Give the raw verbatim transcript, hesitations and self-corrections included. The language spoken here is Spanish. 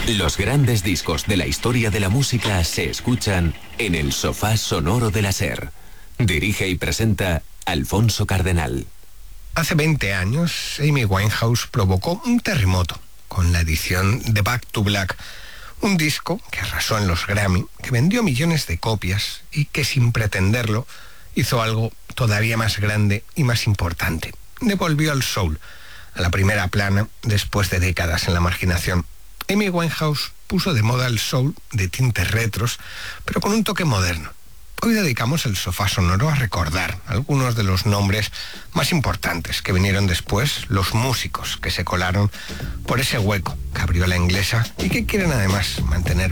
Los grandes discos de la historia de la música se escuchan en el sofá sonoro de la SER. Dirige y presenta Alfonso Cardenal. Hace veinte años, Amy Winehouse provocó un terremoto con la edición de Back to Black, un disco que arrasó en los Grammy, que vendió millones de copias y que, sin pretenderlo, hizo algo todavía más grande y más importante. Devolvió al soul a la primera plana después de décadas en la marginación. Amy Winehouse puso de moda el soul de tintes retros, pero con un toque moderno. Hoy dedicamos el sofá sonoro a recordar algunos de los nombres más importantes que vinieron después, los músicos que se colaron por ese hueco que abrió la inglesa y que quieren además mantener